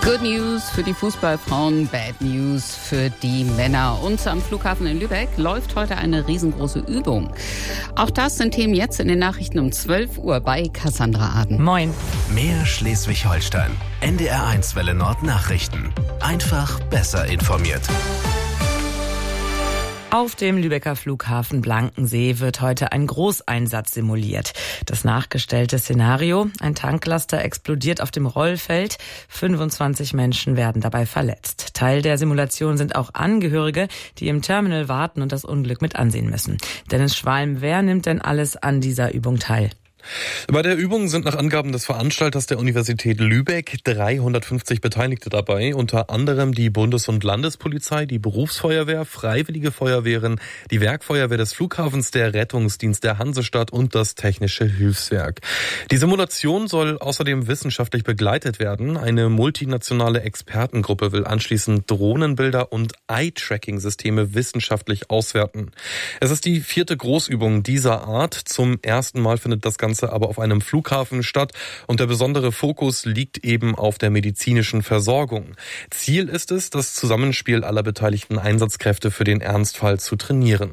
Good News für die Fußballfrauen, Bad News für die Männer. Und am Flughafen in Lübeck läuft heute eine riesengroße Übung. Auch das sind Themen jetzt in den Nachrichten um 12 Uhr bei Cassandra Aden. Moin. Mehr Schleswig-Holstein. NDR1 Welle Nord Nachrichten. Einfach besser informiert. Auf dem Lübecker Flughafen Blankensee wird heute ein Großeinsatz simuliert. Das nachgestellte Szenario: ein Tanklaster explodiert auf dem Rollfeld, 25 Menschen werden dabei verletzt. Teil der Simulation sind auch Angehörige, die im Terminal warten und das Unglück mit ansehen müssen. Dennis Schwalm, wer nimmt denn alles an dieser Übung teil? Bei der Übung sind nach Angaben des Veranstalters der Universität Lübeck 350 Beteiligte dabei, unter anderem die Bundes- und Landespolizei, die Berufsfeuerwehr, Freiwillige Feuerwehren, die Werkfeuerwehr des Flughafens, der Rettungsdienst der Hansestadt und das Technische Hilfswerk. Die Simulation soll außerdem wissenschaftlich begleitet werden. Eine multinationale Expertengruppe will anschließend Drohnenbilder und Eye-Tracking-Systeme wissenschaftlich auswerten. Es ist die 4. Großübung dieser Art. Zum ersten Mal findet das Ganze aber auf einem Flughafen statt und der besondere Fokus liegt eben auf der medizinischen Versorgung. Ziel ist es, das Zusammenspiel aller beteiligten Einsatzkräfte für den Ernstfall zu trainieren.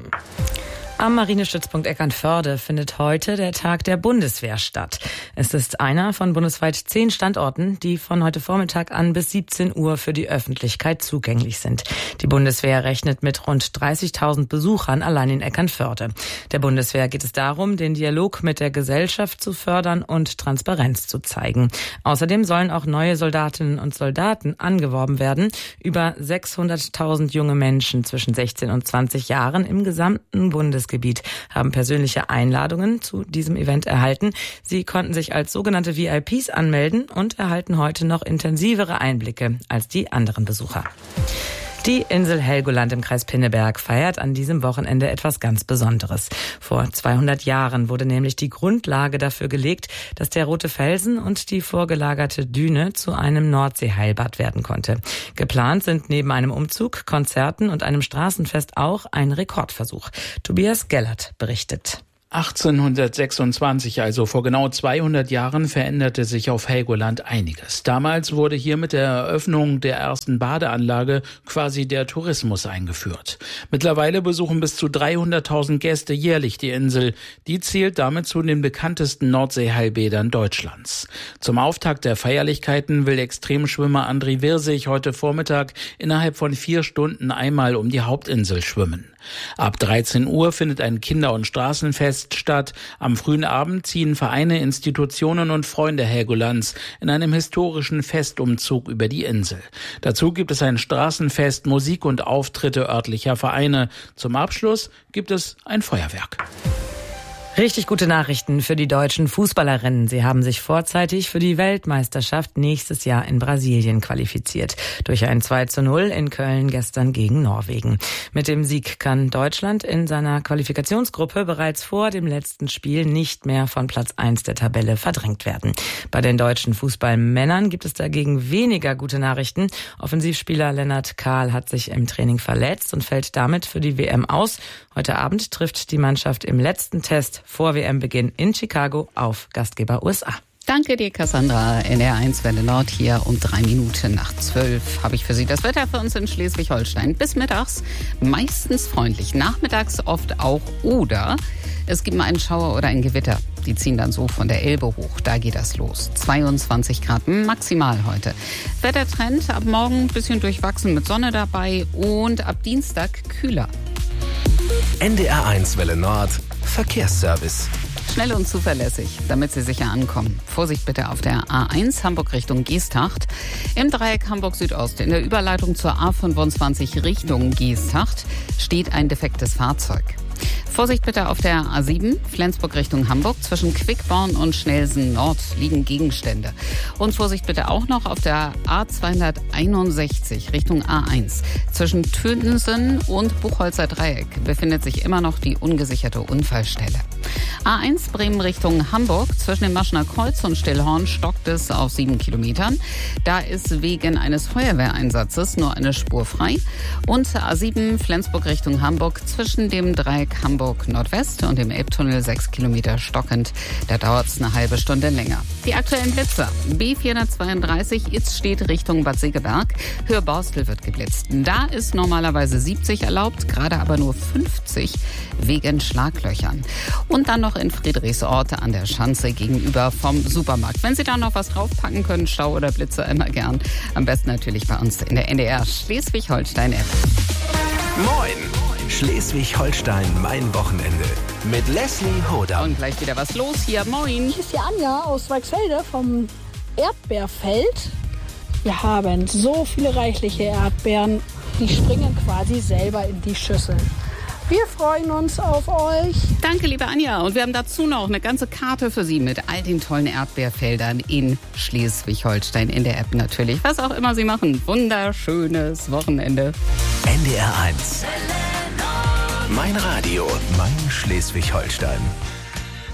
Am Marinestützpunkt Eckernförde findet heute der Tag der Bundeswehr statt. Es ist einer von bundesweit 10 Standorten, die von heute Vormittag an bis 17 Uhr für die Öffentlichkeit zugänglich sind. Die Bundeswehr rechnet mit rund 30.000 Besuchern allein in Eckernförde. Der Bundeswehr geht es darum, den Dialog mit der Gesellschaft zu fördern und Transparenz zu zeigen. Außerdem sollen auch neue Soldatinnen und Soldaten angeworben werden. Über 600.000 junge Menschen zwischen 16 und 20 Jahren im gesamten Bundesgebiet haben persönliche Einladungen zu diesem Event erhalten. Sie konnten sich als sogenannte VIPs anmelden und erhalten heute noch intensivere Einblicke als die anderen Besucher. Die Insel Helgoland im Kreis Pinneberg feiert an diesem Wochenende etwas ganz Besonderes. Vor 200 Jahren wurde nämlich die Grundlage dafür gelegt, dass der Rote Felsen und die vorgelagerte Düne zu einem Nordseeheilbad werden konnte. Geplant sind neben einem Umzug, Konzerten und einem Straßenfest auch ein Rekordversuch. Tobias Gellert berichtet. 1826, also vor genau 200 Jahren, veränderte sich auf Helgoland einiges. Damals wurde hier mit der Eröffnung der ersten Badeanlage quasi der Tourismus eingeführt. Mittlerweile besuchen bis zu 300.000 Gäste jährlich die Insel. Die zählt damit zu den bekanntesten Nordseeheilbädern Deutschlands. Zum Auftakt der Feierlichkeiten will Extremschwimmer André Wirsig heute Vormittag innerhalb von 4 Stunden einmal um die Hauptinsel schwimmen. Ab 13 Uhr findet ein Kinder- und Straßenfest statt. Am frühen Abend ziehen Vereine, Institutionen und Freunde Helgolands in einem historischen Festumzug über die Insel. Dazu gibt es ein Straßenfest, Musik und Auftritte örtlicher Vereine. Zum Abschluss gibt es ein Feuerwerk. Richtig gute Nachrichten für die deutschen Fußballerinnen. Sie haben sich vorzeitig für die Weltmeisterschaft nächstes Jahr in Brasilien qualifiziert. Durch ein 2:0 in Köln gestern gegen Norwegen. Mit dem Sieg kann Deutschland in seiner Qualifikationsgruppe bereits vor dem letzten Spiel nicht mehr von Platz 1 der Tabelle verdrängt werden. Bei den deutschen Fußballmännern gibt es dagegen weniger gute Nachrichten. Offensivspieler Lennart Kahl hat sich im Training verletzt und fällt damit für die WM aus. Heute Abend trifft die Mannschaft im letzten Test vor WM-Beginn in Chicago auf Gastgeber USA. Danke dir, Cassandra. NDR1 Welle Nord hier um 3 Minuten nach 12 habe ich für Sie das Wetter für uns in Schleswig-Holstein. Bis mittags meistens freundlich, nachmittags oft auch oder es gibt mal einen Schauer oder ein Gewitter. Die ziehen dann so von der Elbe hoch. Da geht das los. 22 Grad maximal heute. Wettertrend ab morgen ein bisschen durchwachsen mit Sonne dabei und ab Dienstag kühler. NDR1 Welle Nord Verkehrsservice. Schnell und zuverlässig, damit Sie sicher ankommen. Vorsicht bitte auf der A1 Hamburg Richtung Geesthacht. Im Dreieck Hamburg Südost in der Überleitung zur A25 Richtung Geesthacht steht ein defektes Fahrzeug. Vorsicht bitte auf der A7 Flensburg Richtung Hamburg. Zwischen Quickborn und Schnelsen Nord liegen Gegenstände. Und Vorsicht bitte auch noch auf der A261 Richtung A1. Zwischen Tönsen und Buchholzer Dreieck befindet sich immer noch die ungesicherte Unfallstelle. A1 Bremen Richtung Hamburg. Zwischen dem Maschener Kreuz und Stillhorn stockt es auf 7 Kilometern. Da ist wegen eines Feuerwehreinsatzes nur eine Spur frei. Und A7 Flensburg Richtung Hamburg. Zwischen dem Dreieck Hamburg Nordwest und dem Elbtunnel 6 Kilometer stockend. Da dauert es eine halbe Stunde länger. Die aktuellen Blitzer. B432 Itzstedt Richtung Bad Segeberg. Höhe Borstel wird geblitzt. Da ist normalerweise 70 erlaubt, gerade aber nur 50 wegen Schlaglöchern. Und dann noch in Friedrichsort an der Schanze gegenüber vom Supermarkt. Wenn Sie da noch was draufpacken können, Stau oder Blitzer, immer gern. Am besten natürlich bei uns in der NDR Schleswig-Holstein-App. Moin! Schleswig-Holstein, mein Wochenende. Mit Leslie Hodam. Und gleich wieder was los hier. Moin! Hier ist die Anja aus Weichsfelde vom Erdbeerfeld. Wir haben so viele reichliche Erdbeeren, die springen quasi selber in die Schüssel. Wir freuen uns auf euch. Danke, liebe Anja. Und wir haben dazu noch eine ganze Karte für Sie mit all den tollen Erdbeerfeldern in Schleswig-Holstein in der App natürlich. Was auch immer Sie machen. Wunderschönes Wochenende. NDR 1. Mein Radio, mein Schleswig-Holstein.